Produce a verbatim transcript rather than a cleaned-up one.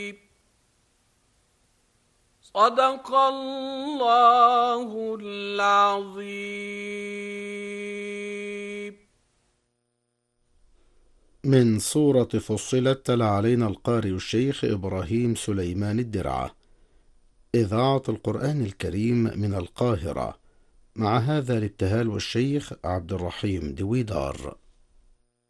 صدق الله العظيم. من سورة فصلت تلا علينا القارئ الشيخ إبراهيم سليمان الدرعة، إذاعة القرآن الكريم من القاهرة. مع هذا الابتهال والشيخ عبد الرحيم دويدار.